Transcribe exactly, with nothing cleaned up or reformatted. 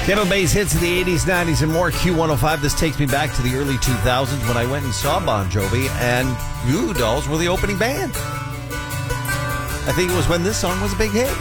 Kettle Bass hits of the eighties, nineties, and more. Q one oh five. This takes me back to the early two thousands when I went and saw Bon Jovi, and Goo Goo Dolls were the opening band. I think it was when this song was a big hit.